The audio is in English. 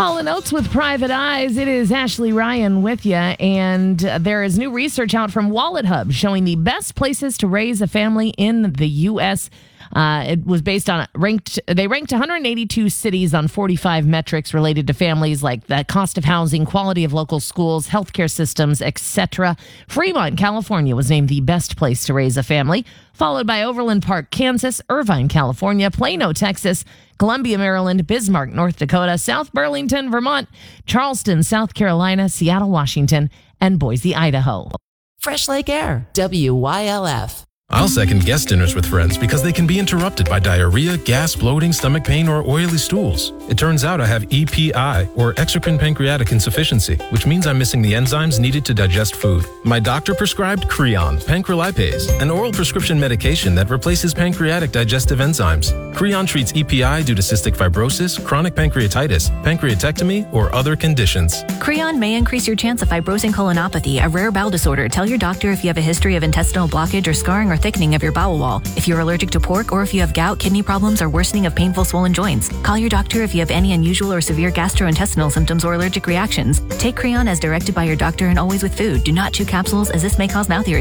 Hall & Oates with Private Eyes. It is Ashley Ryan with you, and there is new research out from Wallet Hub showing the best places to raise a family in the U.S. It was based on they ranked 182 cities on 45 metrics related to families, like the cost of housing, quality of local schools, healthcare systems, etc. Fremont, California was named the best place to raise a family, followed by Overland Park, Kansas, Irvine, California, Plano, Texas, Columbia, Maryland, Bismarck, North Dakota, South Burlington, Vermont, Charleston, South Carolina, Seattle, Washington, and Boise, Idaho. Fresh Lake Air, WYLF. I'll second guest dinners with friends because they can be interrupted by diarrhea, gas, bloating, stomach pain, or oily stools. It turns out I have EPI, or exocrine pancreatic insufficiency, which means I'm missing the enzymes needed to digest food. My doctor prescribed Creon, pancrelipase, an oral prescription medication that replaces pancreatic digestive enzymes. Creon treats EPI due to cystic fibrosis, chronic pancreatitis, pancreatectomy, or other conditions. Creon may increase your chance of fibrosing colonopathy, a rare bowel disorder. Tell your doctor if you have a history of intestinal blockage or scarring or thickening of your bowel wall, if you're allergic to pork, or if you have gout, kidney problems, or worsening of painful swollen joints. Call your doctor if you have any unusual or severe gastrointestinal symptoms or allergic reactions. Take Creon as directed by your doctor and always with food. Do not chew capsules, as this may cause mouth irritation.